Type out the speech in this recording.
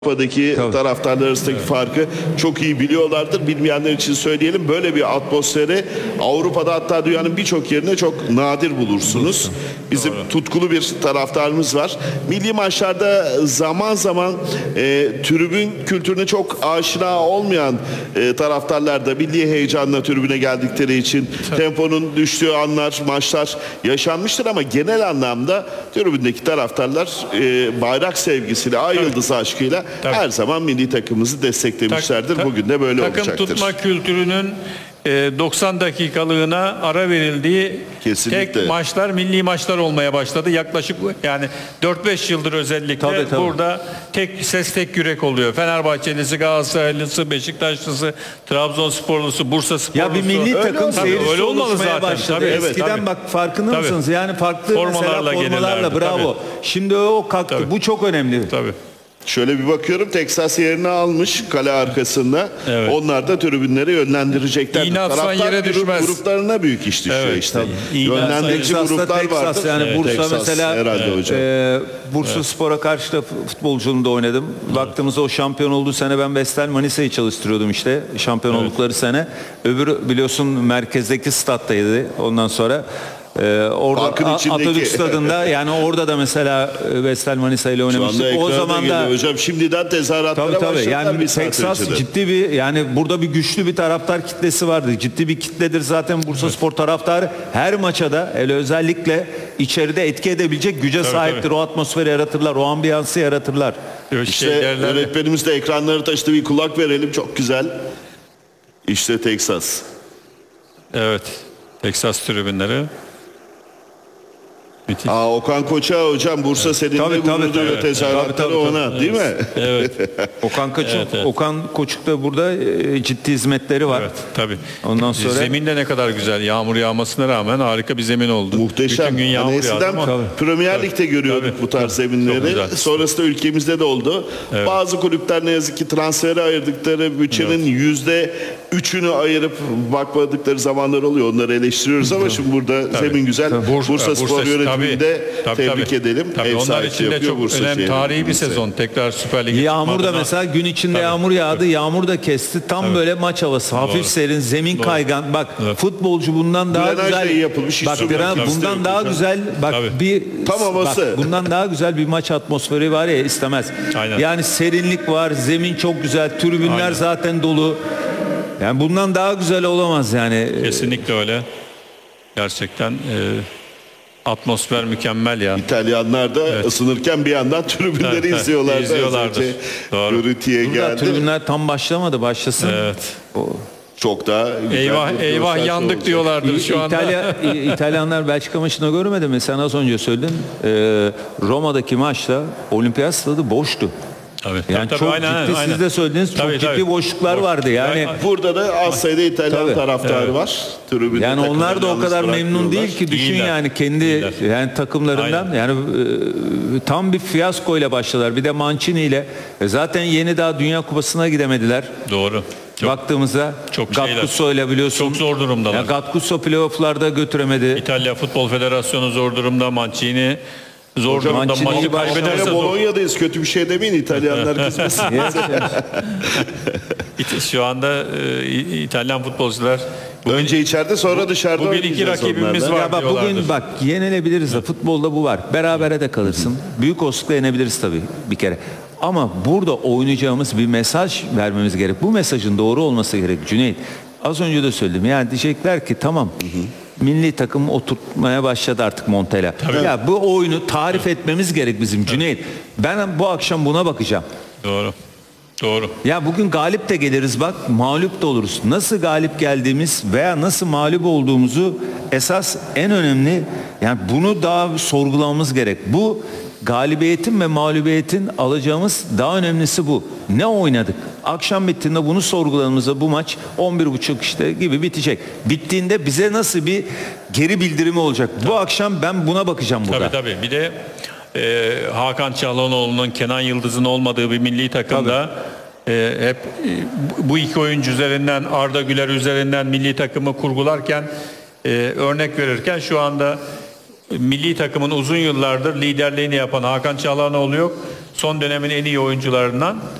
Avrupa'daki taraftarlar arasındaki farkı çok iyi biliyorlardır. Bilmeyenler için söyleyelim. Böyle bir atmosferi Avrupa'da, hatta dünyanın birçok yerine çok nadir bulursunuz. Bizim tutkulu bir taraftarımız var. Milli maçlarda zaman zaman tribün kültürüne çok aşina olmayan taraftarlar da milli heyecanla tribüne geldikleri için temponun düştüğü anlar, maçlar yaşanmıştır ama genel anlamda tribündeki taraftarlar bayrak sevgisiyle, ay yıldızı aşkıyla her zaman milli takımımızı desteklemişlerdir. Bugün de böyle olacaktır. Takım tutma kültürünün 90 dakikalığına ara verildiği tek maçlar milli maçlar olmaya başladı. Yaklaşık yani 4-5 yıldır özellikle burada tek ses tek yürek oluyor. Fenerbahçelisi, Galatasaraylısı, Beşiktaşlısı, Trabzonsporlusu, Bursasporlusu. Ya bir milli takım seyircisi oluşmaya başladı. Tabii, eskiden bak farkında mısınız? Yani farklı formalarla bravo. Şimdi o kalktı. Bu çok önemli. Tabii. Şöyle bir bakıyorum, Texas yerini almış kale arkasında. Onlar da tribünleri yönlendirecekler. İğne yere düşmez. Gruplarına büyük iş düşüyor işte. Yönlendirici gruplar vardır. Yani Bursa Texas, mesela Bursa Spor'a karşı da futbolculuğunda oynadım. Baktığımızda o şampiyon olduğu sene ben Vestel Manisa'yı çalıştırıyordum işte. Şampiyon oldukları sene. Öbürü biliyorsun merkezdeki stat'taydı ondan sonra. Orada Atatürk Stadı'nda, yani orada da mesela Vestel Manisa ile oynamıştık. O zaman da hocam şimdiden tezahüratlara başladılar. Yani Texas ciddi bir, yani burada bir güçlü bir taraftar kitlesi vardı. Ciddi bir kitledir zaten Bursaspor taraftarı. Her maça da özellikle içeride etki edebilecek güce sahiptir. O atmosferi yaratırlar, o ambiyansı yaratırlar. İşte öğretmenimiz de ekranları taşıdı, bir kulak verelim, çok güzel. İşte Texas. Evet. Texas tribünleri. Okan Koç'a hocam, Bursa seninle gurur duyuyor, tezahüratları ona değil mi? Evet. Okan Koçuk da burada ciddi hizmetleri var. Evet, tabii. Ondan sonra zemin de ne kadar güzel. Yağmur yağmasına rağmen harika bir zemin oldu. Muhteşem. Bütün gün yağmur Eskiden Premier Lig'de görüyorduk bu tarz zeminleri. Sonrasında ülkemizde de oldu. Bazı kulüpler ne yazık ki transfere ayırdıkları bütçenin %3'ünü ayırıp bakmadıkları zamanlar oluyor. Onları eleştiriyoruz ama şimdi burada zemin güzel. Bursa Spor yönetiminde tebrik edelim. Tabii, onlar için de çok önemli, tarihi bir sezon. Tekrar Süper Lig'e yağmur da mesela gün içinde yağmur yağdı. Yağmur da kesti. Tam böyle maç havası. Hafif serin, zemin kaygan. Bak futbolcu bundan daha güzel yapılmış. Bak bundan daha güzel bir tam havası. Bundan daha güzel bir maç atmosferi var ya, istemez. Yani serinlik var, zemin çok güzel, tribünler zaten dolu. Yani bundan daha güzel olamaz yani. Kesinlikle öyle. Gerçekten atmosfer mükemmel ya. İtalyanlar da ısınırken bir yandan tribünleri izliyorlardı. Görüntüye geldi. Tribünler tam başlamadı, başlasın. Evet. Çok daha eyvah yandık olacak diyorlardır şu anda. İtalyanlar Belçika maçını görmedi mi? Sen az önce söyledin. Roma'daki maçta Olimpiyat stadı boştu. Yani çok ciddi, siz de söylediniz, çok ciddi boşluklar vardı yani. Burada da az sayıda İtalyan taraftarı var. Yani onlar da o kadar memnun değil ki, düşün yani kendi yani takımlarından. Yani tam bir fiyaskoyla başladılar. Bir de Mancini ile zaten yeni daha Dünya Kupası'na gidemediler. Doğru. Baktığımızda Gattuso ile biliyorsun. Çok zor durumdalar. Yani Gattuso playoff'larda götüremedi. İtalya Futbol Federasyonu zor durumda. Mancini zor durumda, maçı kaybederse Bolonya'dayız, kötü bir şey demeyin, İtalyanlar kızmasın. Şu anda İtalyan futbolcular önce içeride sonra dışarıda. Bugün iki rakibimiz var. Ya bugün bak yenilebiliriz de, futbolda bu var. Berabere de kalırsın. Büyük olasılıkla yenebiliriz tabii bir kere. Ama burada oynayacağımız bir mesaj vermemiz gerek. Bu mesajın doğru olması gerek Cüneyt. Az önce de söyledim. Yani diyecekler ki tamam. Milli takım oturtmaya başladı artık Montella. Ya bu oyunu tarif etmemiz gerek bizim Cüneyt. Ben bu akşam buna bakacağım. Doğru. Ya bugün galip de geliriz bak, mağlup da oluruz. Nasıl galip geldiğimiz veya nasıl mağlup olduğumuzu esas en önemli, yani bunu daha sorgulamamız gerek. Bu galibiyetin ve mağlubiyetin alacağımız daha önemlisi bu. Ne oynadık? Akşam bittiğinde bunu sorguladığımızda bu maç 11.30 işte gibi bitecek. Bittiğinde bize nasıl bir geri bildirimi olacak? Bu akşam ben buna bakacağım burada. Tabii. Bir de Hakan Çalhanoğlu'nun, Kenan Yıldız'ın olmadığı bir milli takımda hep bu iki oyuncu üzerinden, Arda Güler üzerinden milli takımı kurgularken, örnek verirken şu anda milli takımın uzun yıllardır liderliğini yapan Hakan Çalhanoğlu yok. son dönemin en iyi oyuncularından.